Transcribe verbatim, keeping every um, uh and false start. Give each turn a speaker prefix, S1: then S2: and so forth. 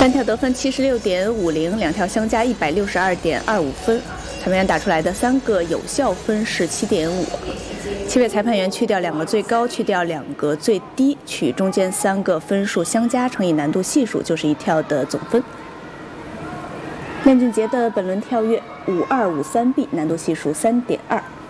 S1: 单跳得分七十六点五零，两跳相加一百六十二点二五分。裁判员打出来的三个有效分是七点五。七位裁判员去掉两个最高，去掉两个最低，取中间三个分数相加乘以难度系数，就是一跳的总分。练俊杰的本轮跳跃五二五三 B， 难度系数三点二。